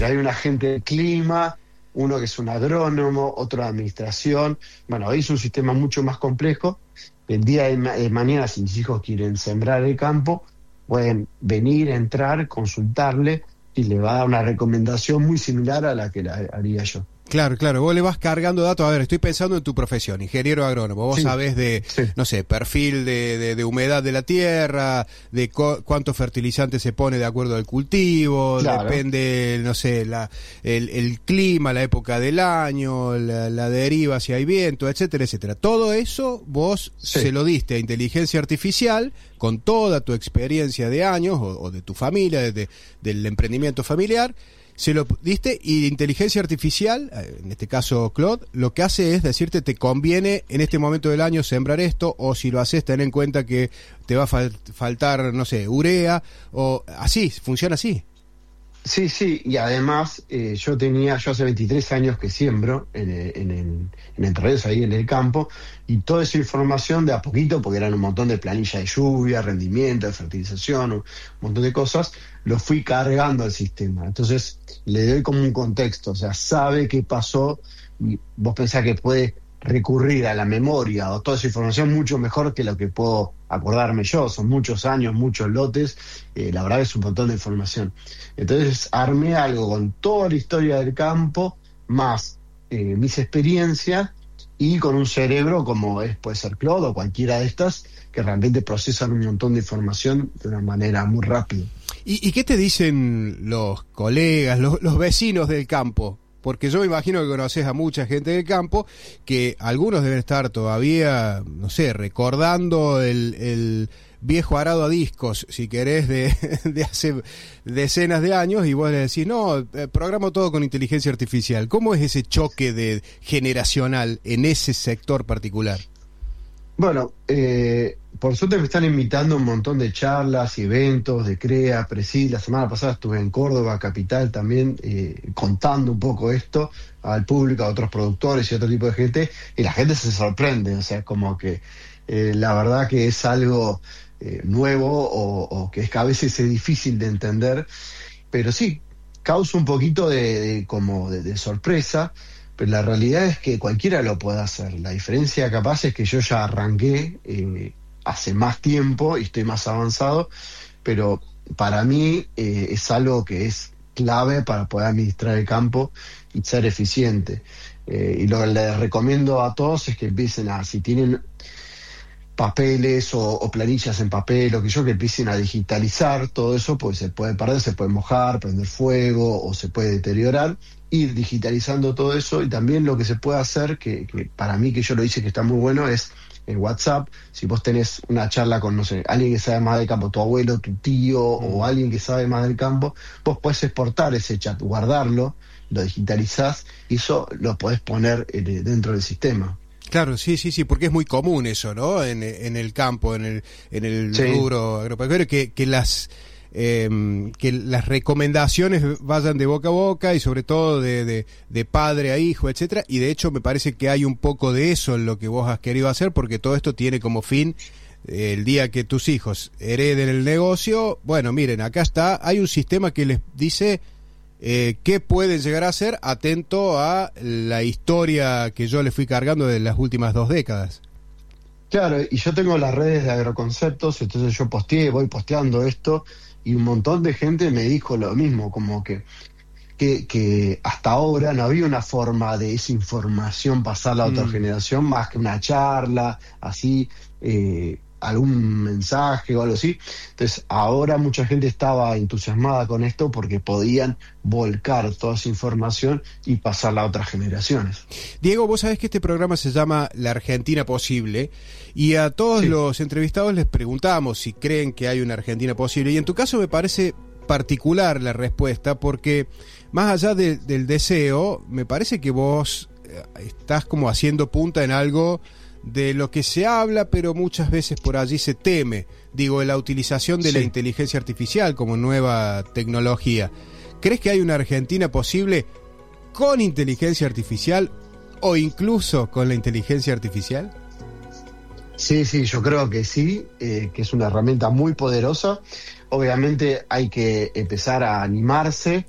pero hay un agente del clima, uno que es un agrónomo, otro de administración. Bueno, hoy es un sistema mucho más complejo. El día de mañana, si mis hijos quieren sembrar el campo, pueden venir, entrar, consultarle y le va a dar una recomendación muy similar a la que la haría yo. Claro, claro, vos le vas cargando datos. A ver, estoy pensando en tu profesión, ingeniero agrónomo. Vos sabés de, no sé, perfil de humedad de la tierra, de cuánto fertilizante se pone de acuerdo al cultivo, depende, no sé, el clima, la época del año, la deriva, si hay viento, etcétera, etcétera. Todo eso vos se lo diste a inteligencia artificial con toda tu experiencia de años o de tu familia, del emprendimiento familiar. Se lo diste y inteligencia artificial, en este caso Claude, lo que hace es decirte te conviene en este momento del año sembrar esto, o si lo haces ten en cuenta que te va a faltar, no sé, urea, o así, funciona así. Sí, y además yo hace 23 años que siembro en Entre Ríos, ahí en el campo, y toda esa información de a poquito, porque eran un montón de planillas de lluvia, rendimiento, de fertilización, un montón de cosas, lo fui cargando al sistema. Entonces le doy como un contexto, o sea, sabe qué pasó, y vos pensás que puede recurrir a la memoria o toda esa información mucho mejor que lo que puedo acordarme yo. Son muchos años, muchos lotes, la verdad es un montón de información. Entonces armé algo con toda la historia del campo, más mis experiencias, y con un cerebro como puede ser Claude o cualquiera de estas, que realmente procesan un montón de información de una manera muy rápida. ¿Y qué te dicen los colegas, los vecinos del campo? Porque yo me imagino que conoces a mucha gente del campo, que algunos deben estar todavía, no sé, recordando el viejo arado a discos, si querés, de hace decenas de años, y vos le decís, no, programo todo con inteligencia artificial. ¿Cómo es ese choque generacional en ese sector particular? Bueno, por suerte me están invitando a un montón de charlas y eventos de CREA, PRESID. La semana pasada estuve en Córdoba, capital, también contando un poco esto al público, a otros productores y otro tipo de gente, y la gente se sorprende, o sea, como que la verdad que es algo nuevo o que a veces es difícil de entender, pero sí, causa un poquito de sorpresa. Pero la realidad es que cualquiera lo puede hacer. La diferencia capaz es que yo ya arranqué hace más tiempo y estoy más avanzado, pero para mí es algo que es clave para poder administrar el campo y ser eficiente. Y lo que les recomiendo a todos es que empiecen si tienen papeles o planillas en papel o que empiecen a digitalizar todo eso, pues se puede perder, se puede mojar, prender fuego o se puede deteriorar. Ir digitalizando todo eso, y también lo que se puede hacer, que para mí, que yo lo hice, que está muy bueno, es en WhatsApp. Si vos tenés una charla con, no sé, alguien que sabe más del campo, tu abuelo, tu tío o alguien que sabe más del campo, vos podés exportar ese chat, guardarlo, lo digitalizás y eso lo podés poner dentro del sistema. Claro, sí, porque es muy común eso, ¿no? En el campo, en el rubro agropecuario, que las recomendaciones vayan de boca a boca y sobre todo de padre a hijo, etcétera. Y de hecho me parece que hay un poco de eso en lo que vos has querido hacer, porque todo esto tiene como fin el día que tus hijos hereden el negocio. Bueno, miren, acá está, hay un sistema que les dice qué pueden llegar a hacer atento a la historia que yo les fui cargando de las últimas 2 décadas. Claro, y yo tengo las redes de Agroconceptos, entonces yo voy posteando esto, y un montón de gente me dijo lo mismo, como que hasta ahora no había una forma de esa información pasarla a otra generación, más que una charla, así, algún mensaje o algo así. Entonces ahora mucha gente estaba entusiasmada con esto porque podían volcar toda esa información y pasarla a otras generaciones. Diego, vos sabés que este programa se llama La Argentina Posible, y a todos los entrevistados les preguntamos si creen que hay una Argentina posible, y en tu caso me parece particular la respuesta, porque más allá del deseo, me parece que vos estás como haciendo punta en algo de lo que se habla, pero muchas veces por allí se teme, digo, la utilización de la inteligencia artificial como nueva tecnología. ¿Crees que hay una Argentina posible con inteligencia artificial o incluso con la inteligencia artificial? Sí, yo creo que sí, que es una herramienta muy poderosa. Obviamente hay que empezar a animarse,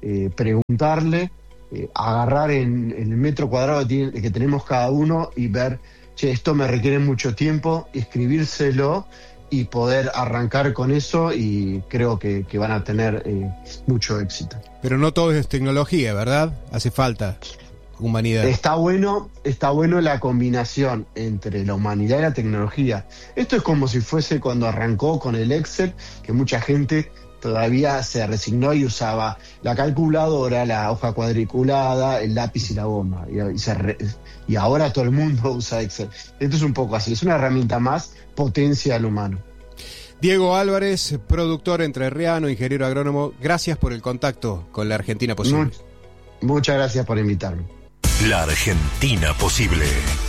preguntarle, agarrar en el metro cuadrado que tenemos cada uno y ver, che, esto me requiere mucho tiempo, escribírselo y poder arrancar con eso, y creo que van a tener mucho éxito. Pero no todo es tecnología, ¿verdad? Hace falta humanidad. Está bueno la combinación entre la humanidad y la tecnología. Esto es como si fuese cuando arrancó con el Excel, que mucha gente todavía se resignó y usaba la calculadora, la hoja cuadriculada, el lápiz y la goma. Y ahora todo el mundo usa Excel. Esto es un poco así, es una herramienta más, potencia al humano. Diego Álvarez, productor entrerriano, ingeniero agrónomo, gracias por el contacto con La Argentina Posible. Muchas gracias por invitarme. La Argentina Posible.